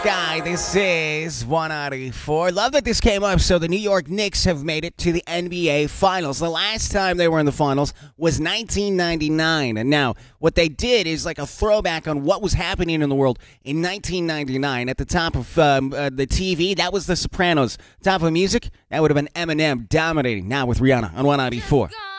Guy, this is 194. Love that this came up. So the New York Knicks have made it to the NBA Finals. The last time they were in the Finals was 1999. And now what they did is like a throwback on what was happening in the world in 1999. At the top of the TV, that was The Sopranos. Top of music, that would have been Eminem dominating. Now with Rihanna on 194.